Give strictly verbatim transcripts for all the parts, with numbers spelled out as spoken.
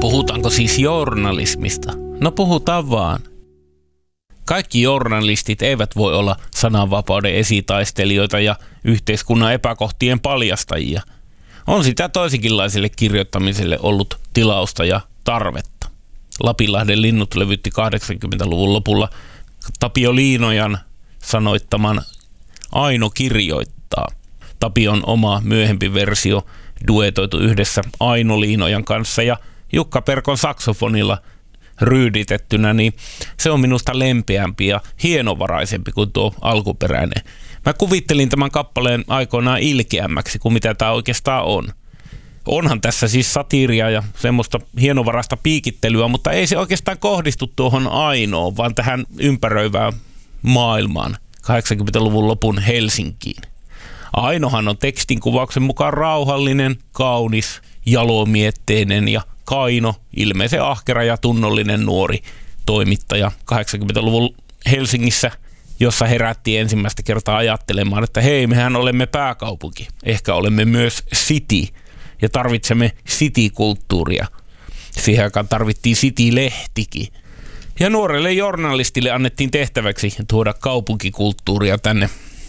Puhutaanko siis journalismista? No puhutaan vaan. Kaikki journalistit eivät voi olla sananvapauden esitaistelijoita ja yhteiskunnan epäkohtien paljastajia. On sitä toisenkinlaiselle kirjoittamiselle ollut tilausta ja tarvetta. Lapinlahden linnut levytti kahdeksankymmentäluvun lopulla Tapio Liinojan sanoittaman Aino kirjoittaa. Tapion oma myöhempi versio duetoitu yhdessä Aino Liinojan kanssa ja Jukka Perkon saksofonilla ryyditettynä, niin se on minusta lempeämpi ja hienovaraisempi kuin tuo alkuperäinen. Mä kuvittelin tämän kappaleen aikoinaan ilkeämmäksi kuin mitä tämä oikeastaan on. Onhan tässä siis satiiria ja semmoista hienovaraista piikittelyä, mutta ei se oikeastaan kohdistu tuohon Ainoon, vaan tähän ympäröivään maailmaan kahdeksankymmentäluvun lopun Helsinkiin. Ainohan on tekstin kuvauksen mukaan rauhallinen, kaunis, jalomietteinen ja kaino, ilmeisen ahkera ja tunnollinen nuori toimittaja kahdeksankymmentäluvun Helsingissä, jossa herättiin ensimmäistä kertaa ajattelemaan, että hei, mehän olemme pääkaupunki, ehkä olemme myös city ja tarvitsemme city-kulttuuria. Siihen aikaan tarvittiin city-lehtikin. Ja nuorelle journalistille annettiin tehtäväksi tuoda kaupunkikulttuuria tänne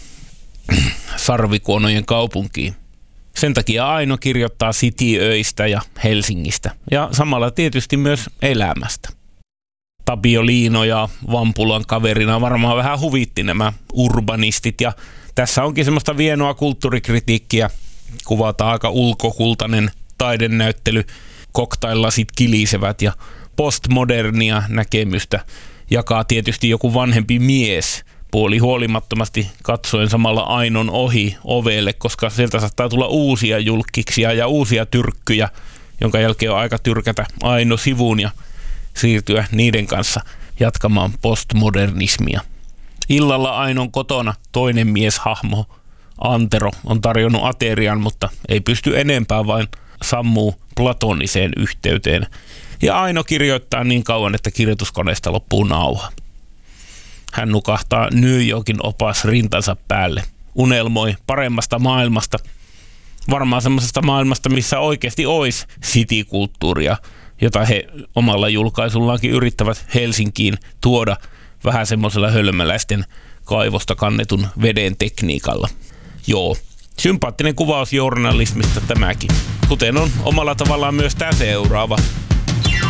sarvikuonojen kaupunkiin. Sen takia Aino kirjoittaa City-öistä ja Helsingistä ja samalla tietysti myös elämästä. Tapio Liino ja Vampulan kaverina varmaan vähän huvitti nämä urbanistit ja tässä onkin semmoista vienoa kulttuurikritiikkiä. Kuvataan aika ulkokultainen taidenäyttely, cocktail-lasit kilisevät ja postmodernia näkemystä jakaa tietysti joku vanhempi mies puoli huolimattomasti katsoen samalla Ainon ohi ovelle, koska sieltä saattaa tulla uusia julkkiksia ja uusia tyrkkyjä, jonka jälkeen on aika tyrkätä Aino sivuun ja siirtyä niiden kanssa jatkamaan postmodernismia. Illalla Ainon kotona toinen mieshahmo, Antero, on tarjonnut aterian, mutta ei pysty enempää, vain sammuu platoniseen yhteyteen. Ja Aino kirjoittaa niin kauan, että kirjoituskoneesta loppuu nauha. Hän nukahtaa New Yorkin opas rintansa päälle. Unelmoi paremmasta maailmasta. Varmaan semmoisesta maailmasta, missä oikeasti olisi city-kulttuuria, jota he omalla julkaisullaankin yrittävät Helsinkiin tuoda vähän semmoisella hölmöläisten kaivosta kannetun veden tekniikalla. Joo, sympaattinen kuvaus journalismista tämäkin. Kuten on omalla tavallaan myös tämä seuraava.